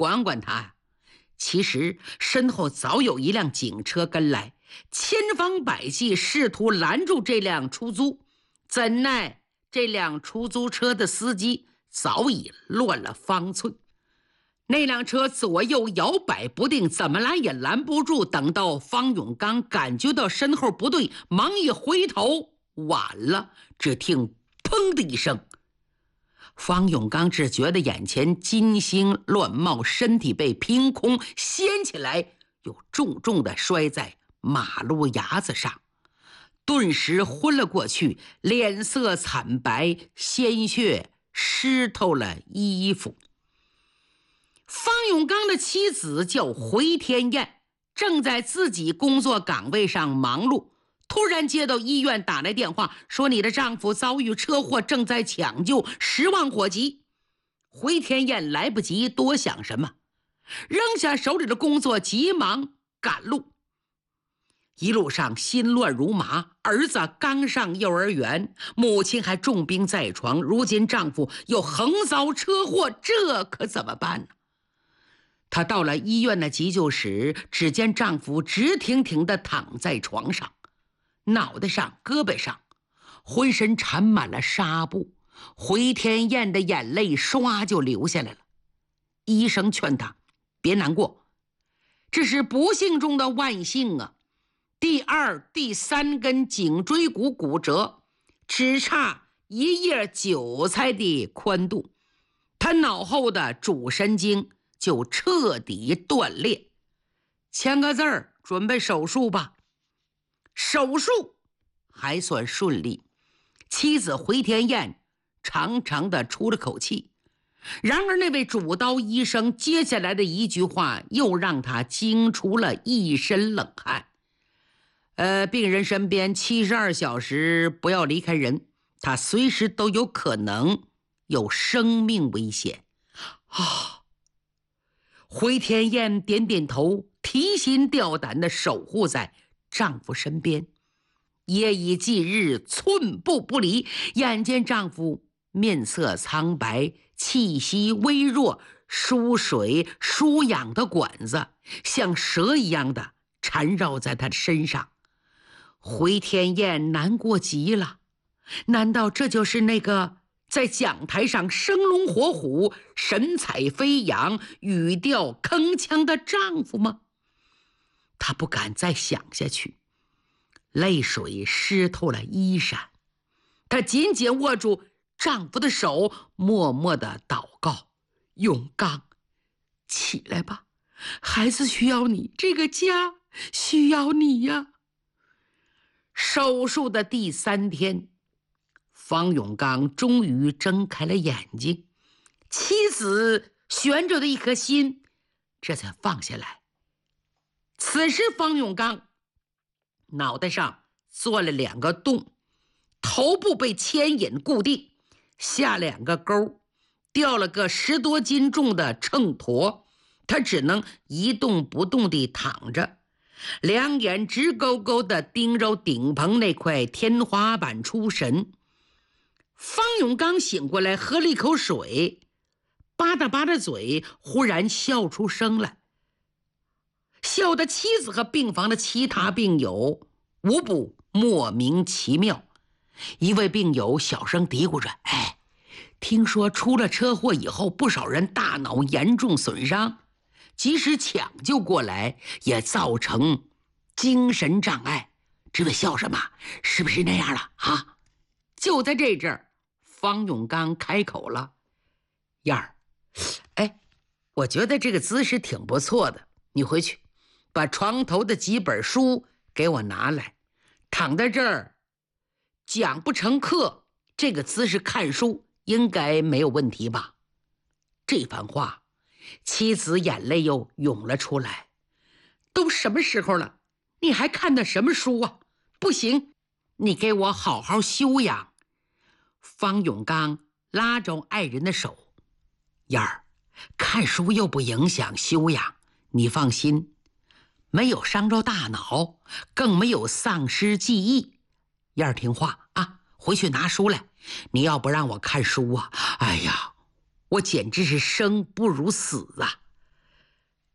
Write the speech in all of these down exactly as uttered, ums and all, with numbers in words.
管管他呀。其实身后早有一辆警车跟来，千方百计试图拦住这辆出租，怎奈这辆出租车的司机早已乱了方寸。那辆车左右摇摆不定，怎么拦也拦不住。等到方永刚感觉到身后不对，忙一回头，晚了。只听砰的一声，方永刚只觉得眼前金星乱冒，身体被凭空掀起来，又重重地摔在马路牙子上，顿时昏了过去，脸色惨白，鲜血湿透了衣服。方永刚的妻子叫回天燕，正在自己工作岗位上忙碌，突然接到医院打来电话，说你的丈夫遭遇车祸，正在抢救，十万火急。回天燕来不及多想什么，扔下手里的工作，急忙赶路。一路上心乱如麻，儿子刚上幼儿园，母亲还重病在床，如今丈夫又横遭车祸，这可怎么办呢？她到了医院的急救室，只见丈夫直挺挺地躺在床上，脑袋上、胳膊上浑身缠满了纱布。回天燕的眼泪唰就流下来了。医生劝她别难过，这是不幸中的万幸啊！第二、第三根颈椎骨骨折，只差一叶韭菜的宽度，她脑后的主神经就彻底断裂。签个字儿，准备手术吧。手术还算顺利，妻子回天燕长长的出了口气。然而那位主刀医生接下来的一句话又让他惊出了一身冷汗。呃，病人身边七十二小时不要离开人，他随时都有可能有生命危险。啊！回天燕点点头，提心吊胆地守护在丈夫身边。夜以继日，寸步不离。眼见丈夫面色苍白，气息微弱，输水输氧的管子像蛇一样的缠绕在他的身上。回天燕难过极了，难道这就是那个在讲台上生龙活虎、神采飞扬、语调铿锵的丈夫吗？她不敢再想下去，泪水湿透了衣衫。她紧紧握住丈夫的手，默默地祷告：永刚，起来吧，孩子需要你，这个家需要你呀。手术的第三天，方永刚终于睁开了眼睛，妻子悬着的一颗心这才放下来。此时方永刚脑袋上做了两个洞，头部被牵引固定，下两个钩，掉了个十多斤重的秤砣，他只能一动不动地躺着，两眼直勾勾地盯着顶棚那块天花板出神。方永刚醒过来，喝了一口水，吧嗒吧嗒嘴，忽然笑出声来，笑得妻子和病房的其他病友无不莫名其妙。一位病友小声嘀咕着：哎，听说出了车祸以后，不少人大脑严重损伤，即使抢救过来也造成精神障碍。这位笑什么？是不是那样了啊？就在这阵儿，方永刚开口了：燕儿，哎，我觉得这个姿势挺不错的，你回去把床头的几本书给我拿来，躺在这儿讲不成课，这个姿势看书应该没有问题吧？这番话，妻子眼泪又涌了出来。都什么时候了，你还看的什么书啊？不行，你给我好好休养。方永刚拉着爱人的手：燕儿，看书又不影响休养，你放心，没有伤着大脑，更没有丧失记忆。燕儿听话啊，回去拿书来。你要不让我看书啊，哎呀，我简直是生不如死啊！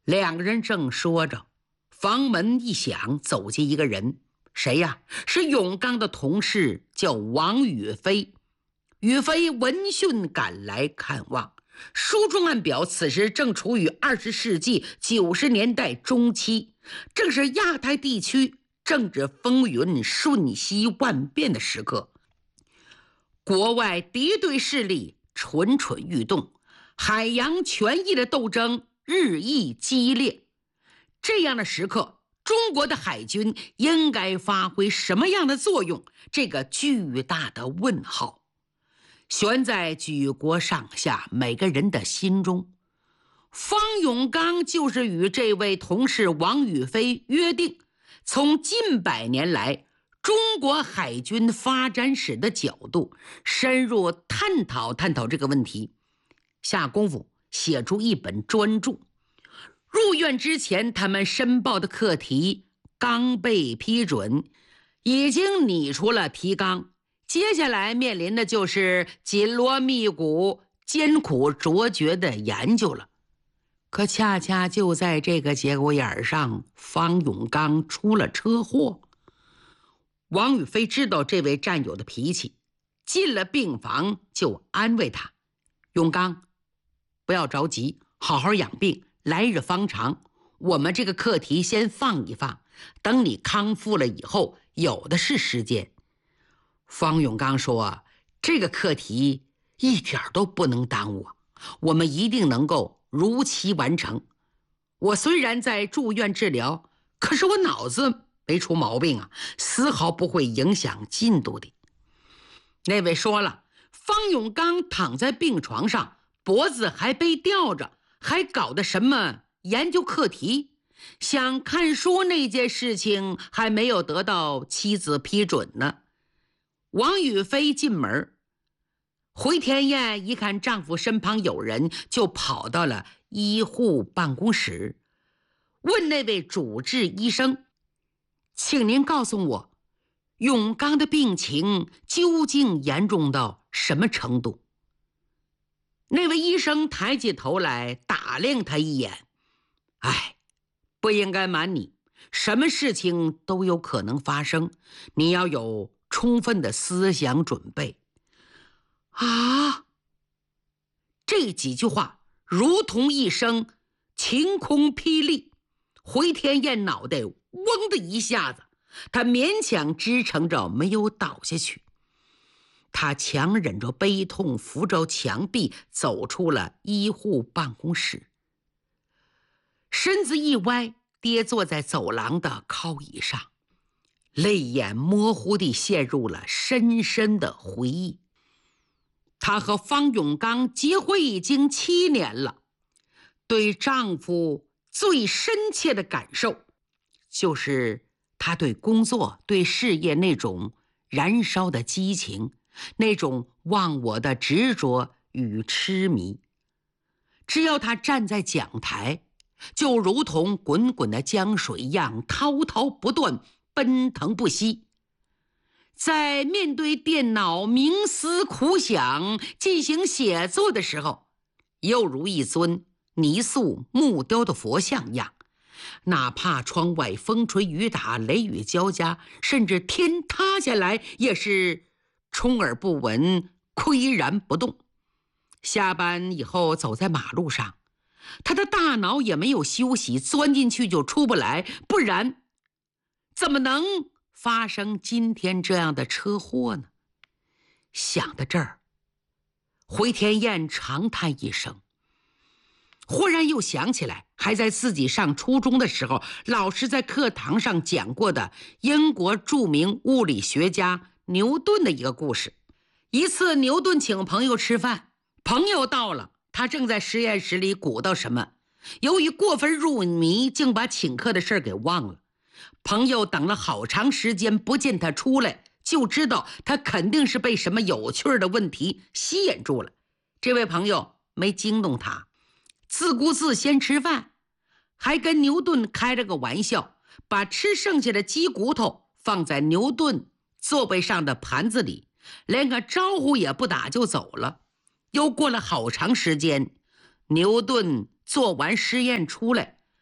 两个人正说着，房门一响，走进一个人。谁呀？是永刚的同事，叫王宇飞。宇飞闻讯赶来看望。书中暗表，此时正处于二十世纪九十年代中期，正是亚太地区政治风云瞬息万变的时刻。国外敌对势力蠢蠢欲动，海洋权益的斗争日益激烈。这样的时刻，中国的海军应该发挥什么样的作用？这个巨大的问号悬在举国上下每个人的心中。方永刚就是与这位同事王宇飞约定，从近百年来中国海军发展史的角度深入探讨探讨这个问题，下功夫写出一本专著。入院之前，他们申报的课题刚被批准，已经拟出了提纲，接下来面临的就是紧锣密鼓、艰苦卓绝的研究了。可恰恰就在这个节骨眼上，方永刚出了车祸。王宇飞知道这位战友的脾气，进了病房就安慰他：永刚，不要着急，好好养病，来日方长，我们这个课题先放一放，等你康复了以后，有的是时间。方永刚说，这个课题一点都不能耽误，我们一定能够如期完成。我虽然在住院治疗，可是我脑子没出毛病啊，丝毫不会影响进度的。那位说了，方永刚躺在病床上，脖子还被吊着，还搞的什么研究课题，想看书那件事情还没有得到妻子批准呢。王宇飞进门，回天燕一看丈夫身旁有人，就跑到了医护办公室，问那位主治医生，请您告诉我，永刚的病情究竟严重到什么程度？那位医生抬起头来打量他一眼，哎，不应该瞒你，什么事情都有可能发生，你要有充分的思想准备。啊！这几句话如同一声晴空霹雳，回天燕脑袋嗡的一下子，他勉强支撑着没有倒下去。他强忍着悲痛，扶着墙壁走出了医护办公室，身子一歪，跌坐在走廊的靠椅上，泪眼模糊地陷入了深深的回忆。她和方永刚结婚已经七年了，对丈夫最深切的感受就是她对工作、对事业那种燃烧的激情，那种忘我的执着与痴迷。只要她站在讲台，就如同滚滚的江水一样滔滔不断，奔腾不息。在面对电脑冥思苦想进行写作的时候，又如一尊泥塑木雕的佛像一样，哪怕窗外风吹雨打，雷雨交加，甚至天塌下来，也是充耳不闻，岿然不动。下班以后走在马路上，他的大脑也没有休息，钻进去就出不来，不然怎么能发生今天这样的车祸呢？想到这儿，回天燕长叹一声，忽然又想起来还在自己上初中的时候，老师在课堂上讲过的英国著名物理学家牛顿的一个故事。一次牛顿请朋友吃饭，朋友到了，他正在实验室里鼓捣什么，由于过分入迷，竟把请客的事给忘了。朋友等了好长时间不见他出来，就知道他肯定是被什么有趣的问题吸引住了。这位朋友没惊动他，自顾自先吃饭，还跟牛顿开了个玩笑，把吃剩下的鸡骨头放在牛顿座位上的盘子里，连个招呼也不打就走了。又过了好长时间，牛顿做完实验出来，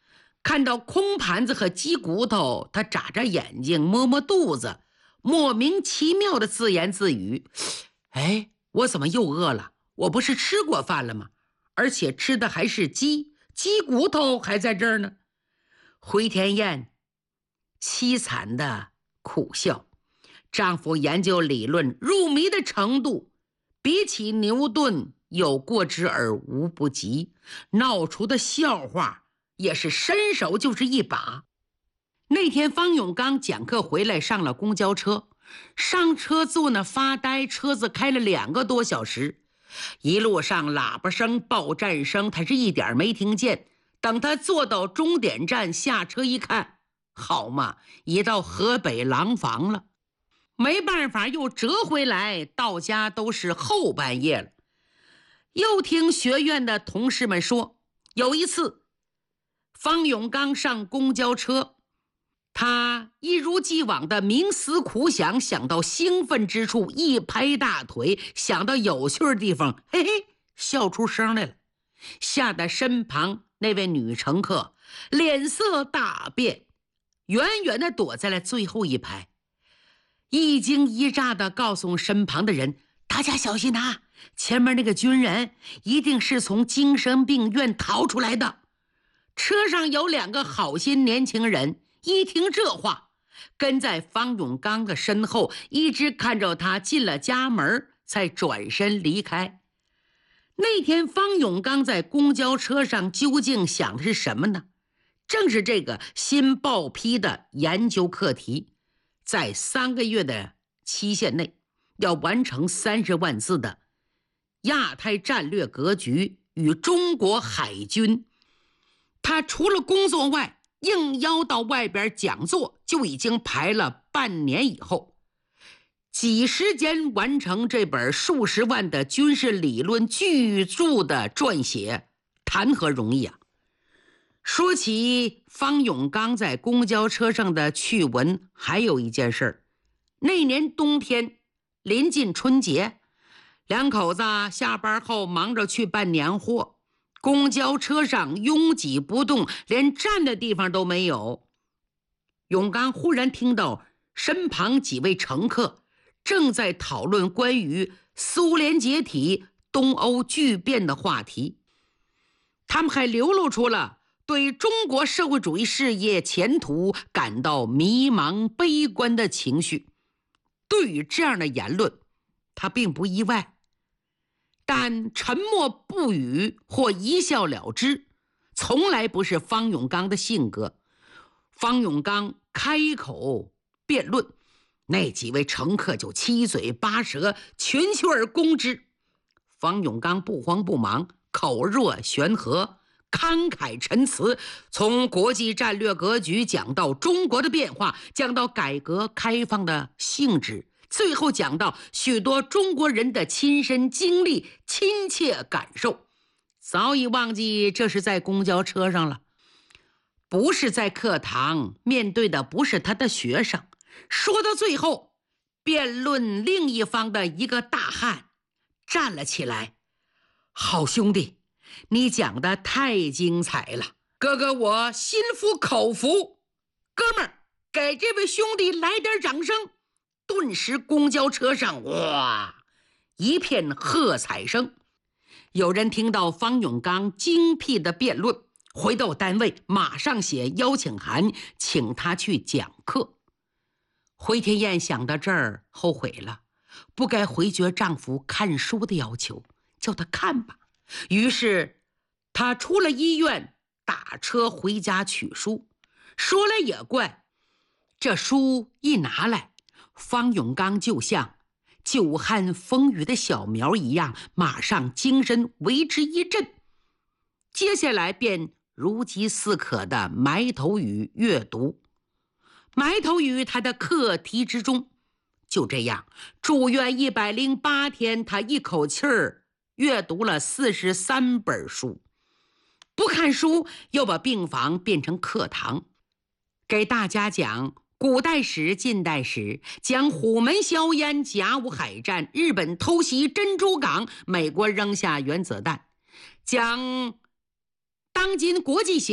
看到空盘子和鸡骨头，他眨眨眼睛，摸摸肚子，莫名其妙的自言自语：哎，我怎么又饿了？我不是吃过饭了吗？而且吃的还是鸡，鸡骨头还在这儿呢。回天燕凄惨的苦笑，丈夫研究理论入迷的程度，比起牛顿有过之而无不及，闹出的笑话也是伸手就是一把。那天方永刚讲课回来，上了公交车，上车坐那发呆，车子开了两个多小时，一路上喇叭声报站声他是一点没听见。等他坐到终点站下车一看，好嘛，已到河北廊坊了。没办法又折回来，到家都是后半夜了。又听学院的同事们说，有一次方永刚上公交车，他一如既往的冥思苦想，想到兴奋之处一拍大腿，想到有趣的地方，嘿嘿，笑出声来了，吓得身旁那位女乘客脸色大变，远远地躲在了最后一排，一惊一乍地告诉身旁的人，大家小心啊，前面那个军人一定是从精神病院逃出来的。车上有两个好心年轻人，一听这话，跟在方永刚的身后，一直看着他进了家门，才转身离开。那天方永刚在公交车上究竟想的是什么呢？正是这个新报批的研究课题，在三个月的期限内要完成三十万字的亚太战略格局与中国海军。他除了工作外，应邀到外边讲座，就已经排了半年以后，几时间完成这本数十万的军事理论巨著的撰写，谈何容易啊！说起方永刚在公交车上的趣闻，还有一件事。那年冬天临近春节，两口子下班后忙着去办年货，公交车上拥挤不动，连站的地方都没有。永刚忽然听到身旁几位乘客正在讨论关于苏联解体、东欧剧变的话题，他们还流露出了对中国社会主义事业前途感到迷茫悲观的情绪。对于这样的言论，他并不意外，但沉默不语或一笑了之，从来不是方永刚的性格。方永刚开口辩论，那几位乘客就七嘴八舌，群起而攻之。方永刚不慌不忙，口若悬河，慷慨陈词，从国际战略格局讲到中国的变化，讲到改革开放的性质，最后讲到许多中国人的亲身经历、亲切感受。早已忘记这是在公交车上了，不是在课堂，面对的不是他的学生。说到最后，辩论另一方的一个大汉站了起来，好兄弟，你讲的太精彩了，哥哥我心服口服，哥们儿，给这位兄弟来点掌声。顿时公交车上哇一片喝彩声。有人听到方永刚精辟的辩论，回到单位马上写邀请函，请他去讲课。回天燕想到这儿后悔了，不该回绝丈夫看书的要求，叫他看吧。于是她出了医院，打车回家取书。说来也怪，这书一拿来，方永刚就像久旱风雨的小苗一样，马上精神为之一振，接下来便如饥似渴的埋头于阅读，埋头于他的课题之中。就这样住院一百零八天，他一口气儿阅读了四十三本书。不看书，又把病房变成课堂，给大家讲古代史、近代史，讲虎门销烟、甲午海战、日本偷袭珍珠港、美国扔下原子弹，讲当今国际形